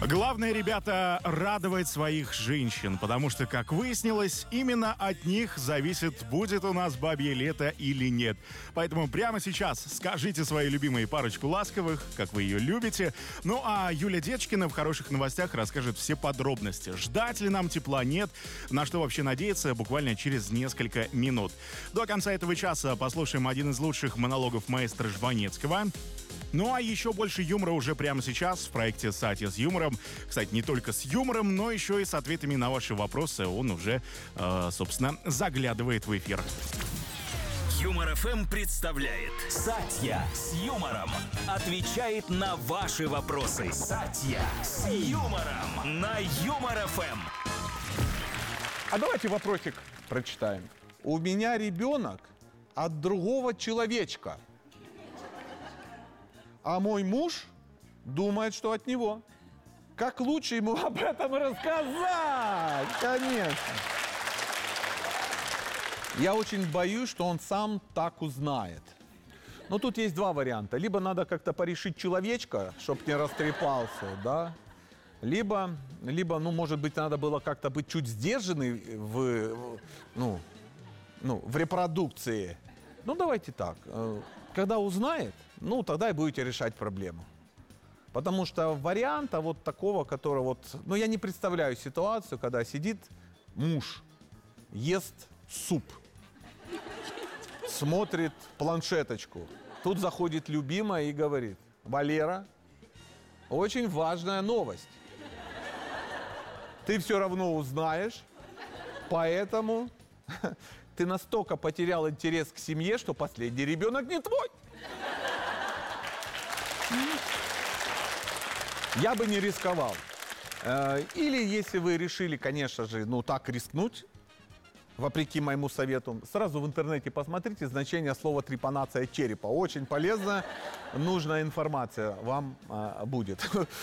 Главное, ребята, радовать своих женщин, потому что, как выяснилось, именно от них зависит, будет у нас бабье лето или нет. Поэтому прямо сейчас скажите своей любимой парочку ласковых, как вы ее любите. Ну а Юля Дечкина в хороших новостях расскажет все подробности. Ждать ли нам тепла, нет, на что вообще надеяться буквально через несколько минут. До конца этого часа послушаем один из лучших монологов маэстро Жванецкого. Ну а еще больше юмора уже прямо сейчас в проекте «Сатья с юмором». Кстати, не только с юмором, но еще и с ответами на ваши вопросы. Он уже, собственно, заглядывает в эфир. Юмор ФМ представляет «Сатья с юмором». Отвечает на ваши вопросы. «Сатья с юмором» на Юмор ФМ. А давайте вопросик прочитаем. У меня ребенок от другого человечка. А мой муж думает, что от него. Как лучше ему об этом рассказать? Конечно. Я очень боюсь, что он сам так узнает. Но тут есть два варианта. Либо надо как-то порешить человечка, чтобы не растрепался, да? Либо, ну, может быть, надо было как-то быть чуть сдержанной в репродукции. Ну, давайте так. Когда узнает, ну, тогда и будете решать проблему. Потому что варианта вот такого, который вот... Ну, я не представляю ситуацию, когда сидит муж, ест суп, смотрит планшеточку. Тут заходит любимая и говорит: Валера, очень важная новость. Ты все равно узнаешь, поэтому ты настолько потерял интерес к семье, что последний ребенок не твой. Я бы не рисковал. Или если вы решили, конечно же, ну так рискнуть, вопреки моему совету, сразу в интернете посмотрите значение слова трепанация черепа. Очень полезная, нужная информация вам будет.